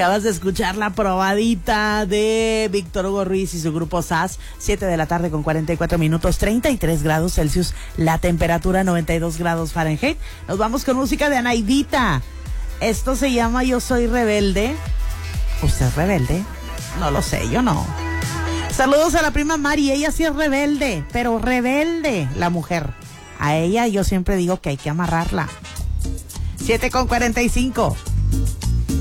Acabas de escuchar la probadita de Víctor Hugo Ruiz y su grupo SAS. 7 de la tarde con 44 minutos, 33 grados Celsius, la temperatura 92 grados Fahrenheit. Nos vamos con música de Anaidita. Esto se llama Yo Soy Rebelde. ¿Usted es rebelde? No lo sé, yo no. Saludos a la prima Mari, ella sí es rebelde, pero rebelde la mujer. A ella yo siempre digo que hay que amarrarla. 7 con 45.